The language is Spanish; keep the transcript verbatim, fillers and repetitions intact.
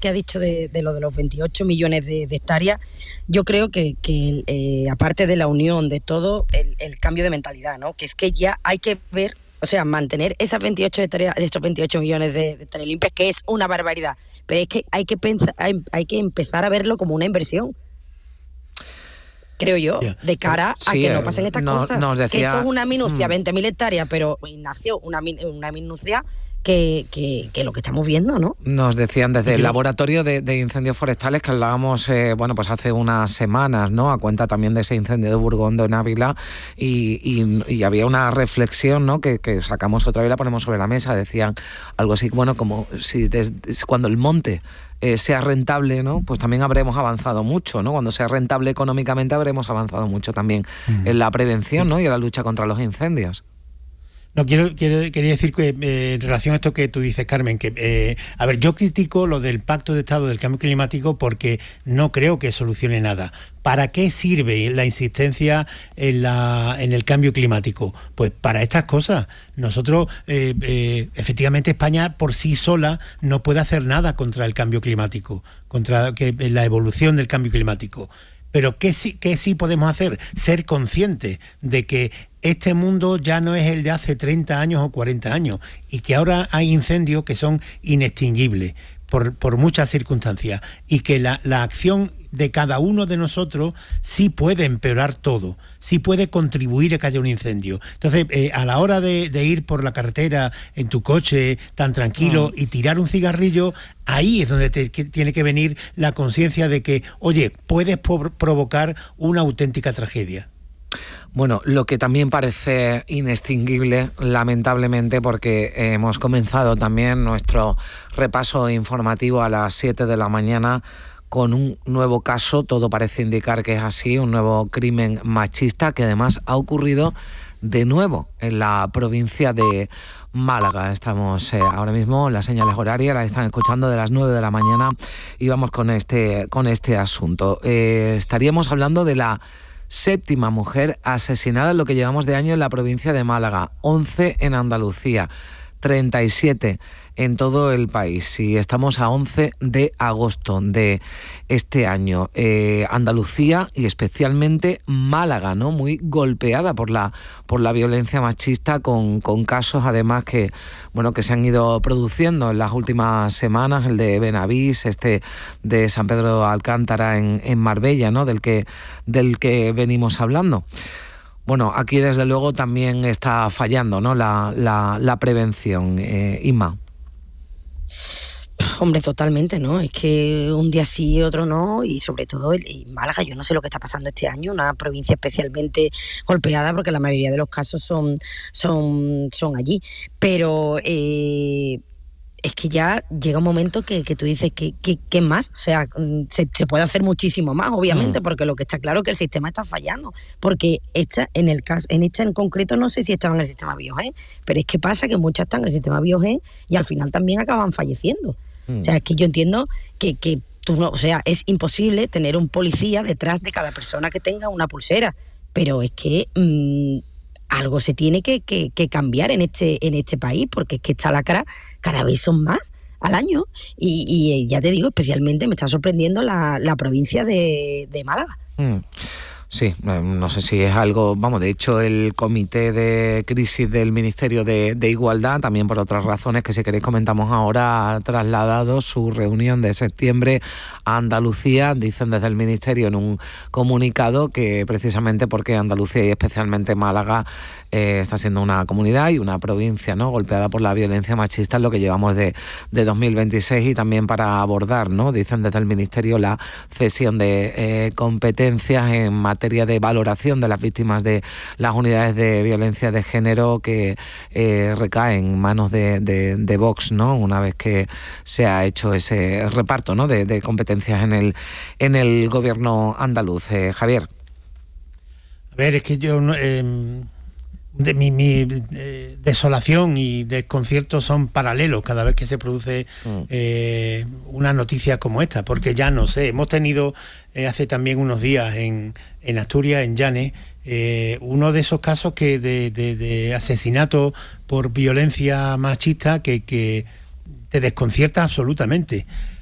que ha dicho de, de lo de los veintiocho millones de, de hectáreas, yo creo que, que eh, aparte de la unión de todo, el, el cambio de mentalidad, ¿no? Que es que ya hay que ver, o sea, mantener esas veintiocho hectáreas, estos veintiocho millones de, de hectáreas limpias, que es una barbaridad, pero es que hay que pensar, hay, hay que empezar a verlo como una inversión, creo yo, yeah. de cara a sí, que no pasen estas no, cosas. Nos decía, que esto es una minucia, hmm. veinte mil hectáreas, pero Ignacio, una, una minucia que, que, que lo que estamos viendo, ¿no? Nos decían desde el laboratorio de, de incendios forestales que hablábamos, eh, bueno, pues hace unas semanas, ¿no? A cuenta también de ese incendio de Burgondo en Ávila, y, y, y había una reflexión, ¿no? Que, que sacamos otra vez, la ponemos sobre la mesa. Decían algo así, bueno, como si desde, cuando el monte eh, sea rentable, ¿no? Pues también habremos avanzado mucho, ¿no? Cuando sea rentable económicamente habremos avanzado mucho también mm. en la prevención, ¿no? Y en la lucha contra los incendios. No, quiero, quiero quería decir que eh, en relación a esto que tú dices, Carmen, que, eh, a ver, yo critico lo del Pacto de Estado del Cambio Climático porque no creo que solucione nada. ¿Para qué sirve la insistencia en, la, en el cambio climático? Pues para estas cosas. Nosotros, eh, eh, efectivamente, España por sí sola no puede hacer nada contra el cambio climático, contra que, la evolución del cambio climático. Pero ¿qué sí, qué sí podemos hacer? Ser conscientes de que este mundo ya no es el de hace treinta años o cuarenta años y que ahora hay incendios que son inextinguibles por, por muchas circunstancias y que la, la acción de cada uno de nosotros sí puede empeorar todo, sí puede contribuir a que haya un incendio. Entonces, eh, a la hora de, de ir por la carretera en tu coche tan tranquilo mm. y tirar un cigarrillo, ahí es donde te, que, tiene que venir la conciencia de que, oye, puedes po- provocar una auténtica tragedia. Bueno, lo que también parece inextinguible, lamentablemente, porque hemos comenzado también nuestro repaso informativo a las siete de la mañana con un nuevo caso, todo parece indicar que es así, un nuevo crimen machista que además ha ocurrido de nuevo en la provincia de Málaga. Estamos eh, ahora mismo, las señales horarias las están escuchando de las nueve de la mañana y vamos con este, con este asunto. Eh, estaríamos hablando de la séptima mujer asesinada en lo que llevamos de año en la provincia de Málaga, once en Andalucía, treinta y siete en todo el país. Y estamos a once de agosto de este año. Eh, Andalucía y especialmente Málaga, ¿no? Muy golpeada por la por la violencia machista, con, con casos además que, bueno, que se han ido produciendo en las últimas semanas, el de Benavís, este de San Pedro de Alcántara en, en Marbella, ¿no? Del que, del que venimos hablando. Bueno, aquí desde luego también está fallando, ¿no? La, la, la prevención, eh, Inma. Hombre, totalmente, ¿no? Es que un día sí, otro no, y sobre todo en Málaga, yo no sé lo que está pasando este año, una provincia especialmente golpeada porque la mayoría de los casos son, son, son allí, pero eh, es que ya llega un momento que, que tú dices, ¿qué, qué, qué más? O sea, se, se puede hacer muchísimo más, obviamente, mm. porque lo que está claro es que el sistema está fallando, porque esta, en el caso, en esta en concreto no sé si estaba en el sistema Biogen, pero es que pasa que muchas están en el sistema Biogen y al final también acaban falleciendo. Mm. O sea, es que yo entiendo que, que tú no, o sea, es imposible tener un policía detrás de cada persona que tenga una pulsera, pero es que mmm, algo se tiene que, que, que cambiar en este, en este país, porque es que esta lacra cada vez son más al año y, y ya te digo, especialmente me está sorprendiendo la, la provincia de, de Málaga. Mm. Sí, no sé si es algo, vamos, de hecho el comité de crisis del Ministerio de, de Igualdad, también por otras razones que si queréis comentamos ahora, ha trasladado su reunión de septiembre a Andalucía. Dicen desde el Ministerio en un comunicado que precisamente porque Andalucía y especialmente Málaga eh, está siendo una comunidad y una provincia, ¿no?, golpeada por la violencia machista en lo que llevamos de, de dos mil veintiséis, y también para abordar, ¿no?, dicen desde el Ministerio, la cesión de eh, competencias en materia de valoración de las víctimas de las unidades de violencia de género que eh, recaen en manos de, de, de Vox, ¿no?, una vez que se ha hecho ese reparto, ¿no?, de, de competencias en el, en el gobierno andaluz. Eh, Javier. A ver, es que yo... Eh... De mi, mi eh, desolación y desconcierto son paralelos cada vez que se produce eh, una noticia como esta, porque ya no sé, hemos tenido eh, hace también unos días en, en Asturias, en Llanes, eh, uno de esos casos que de, de, de asesinato por violencia machista que, que te desconcierta absolutamente.